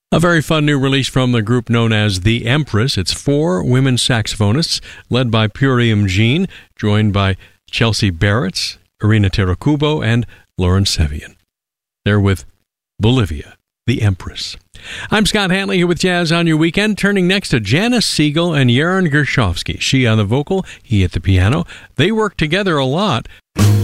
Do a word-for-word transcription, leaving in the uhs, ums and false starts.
A very fun new release from the group known as The Empress. It's four women saxophonists led by Purium Jean, joined by Chelsea Barrett, Irina Terakubo, and Lauren Sevian. They're with Bolivia, The Empress. I'm Scott Hanley here with Jazz on Your Weekend, turning next to Janice Siegel and Yaron Gershovsky. She on the vocal, he at the piano. They work together a lot.